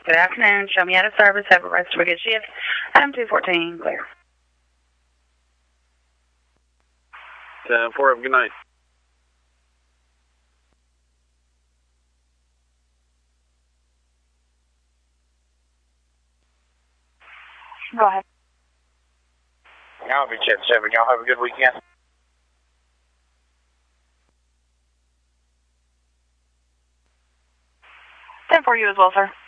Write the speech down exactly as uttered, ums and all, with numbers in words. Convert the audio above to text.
Good afternoon. Show me out of service. Have a rest of a good shift. I'm two fourteen. Clear. ten four, have a good night. Go ahead. I'll be seven seven. Y'all have a good weekend. ten for you as well, sir.